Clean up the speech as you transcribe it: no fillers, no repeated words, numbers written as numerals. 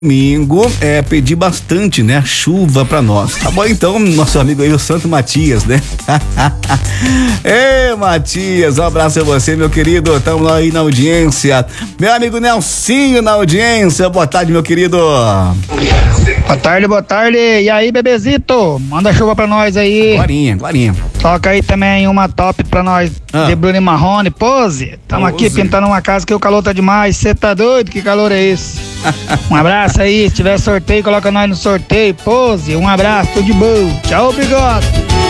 Domingo, pedir bastante, né? Chuva pra nós. Tá bom, então, nosso amigo aí, o Santo Matias, né? Matias, um abraço a você, meu querido. Estamos aí na audiência. Meu amigo Nelsinho na audiência. Boa tarde, meu querido. Boa tarde. E aí, bebezito? Manda chuva pra nós aí. Glorinha. Toca aí também uma top pra nós de Bruno e Marrone. Pose. Tamo aqui pintando uma casa que o calor tá demais. Cê tá doido? Que calor é esse? Um abraço aí, se tiver sorteio, coloca nós no sorteio. Pose, um abraço, tudo de bom. Tchau, obrigado.